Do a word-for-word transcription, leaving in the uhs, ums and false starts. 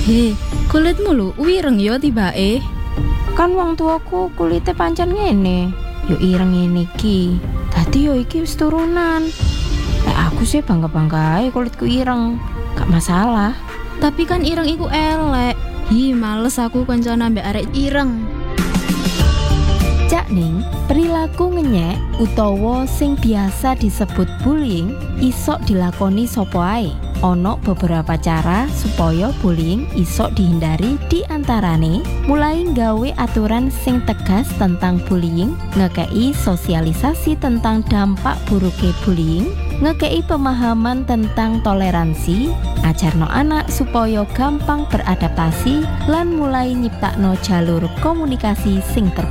He, kulitmu lho wireng ya tibake. Kan wong tuaku kulite pancen ngene. Yo ireng ngene iki. Dadi yo iki wis turunan. Nek aku sih bangga-bangga ae kulitku ireng. Gak masalah. Tapi kan ireng iku elek. Hi, males aku kancane ambek arek ireng. Cak ning, perilaku ngenyek utawa sing biasa disebut bullying isok dilakoni sapa ae. Ono beberapa cara supaya bullying isok dihindari, di antarane mulai nggawe aturan sing tegas tentang bullying, ngekei sosialisasi tentang dampak buruknya bullying, ngekei pemahaman tentang toleransi, ajarno anak supaya gampang beradaptasi, lan mulai nyiptakno jalur komunikasi sing terbuka.